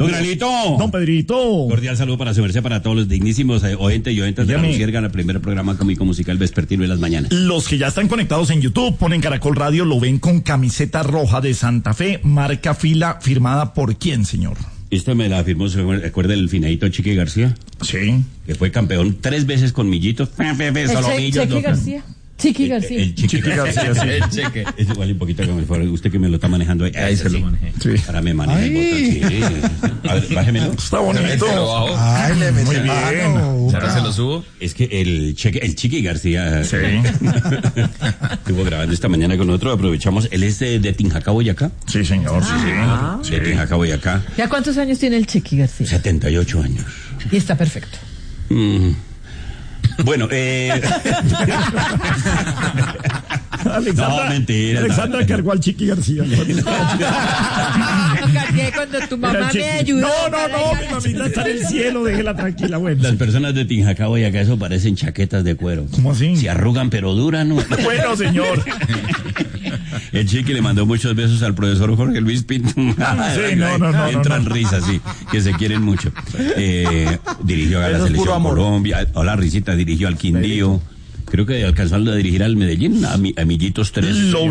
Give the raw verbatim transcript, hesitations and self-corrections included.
Don Granito. Don Pedrito. Cordial saludo para su merced, para todos los dignísimos eh, oyentes y oyentes de la Lucierga, el primer programa cómico musical vespertino de las mañanas. Los que ya están conectados en YouTube, ponen Caracol Radio, lo ven con camiseta roja de Santa Fe, marca fila, firmada por quién, señor. Esta me la firmó, ¿se acuerda el finadito Chiqui García? Sí. Que fue campeón tres veces con Millitos. Chiqui García. Chiqui García. El, el Chiqui, Chiqui García, sí. El Cheque. Es igual un poquito como el favor. Usted que me lo está manejando ahí. Ahí se lo manejé. Sí. Ahora me maneja el botón. Sí. A ver, bájemelo. Está bonito. Se lo bajo. Ay, le metí Muy bien. mano. Ahora se lo subo. Es que el Cheque, el Chiqui García. Sí. Estuvo grabando esta mañana con nosotros. Aprovechamos. Él es de, de Tinjacá, Boyacá. Sí, señor, sí, Ah. sí. De Tinjacá, Boyacá. ¿Ya cuántos años tiene el Chiqui García? setenta y ocho años. Y está perfecto. Mm. Bueno, eh. Alexandra, No, mentira, Alexandra no. cargó al Chiqui García. Cargué cuando tu Era mamá el Chiqui. me ayudó. No, no, para no, ir a mi la mamita está en el cielo, déjela tranquila, bueno. Las personas de Tinjacá, Boyacá, eso parecen chaquetas de cuero. ¿Cómo así? Se arrugan pero duran, ¿no? Bueno, señor. El Chiqui le mandó muchos besos al profesor Jorge Luis Pinto. Sí, no, no, no, Entran no, no. risas, sí, que se quieren mucho. Eh, dirigió a la Eso es puro selección amor. Colombia. Hola, Risita, dirigió al Quindío. Creo que alcanzó a dirigir al Medellín, a, mi, a Millitos tres. Lo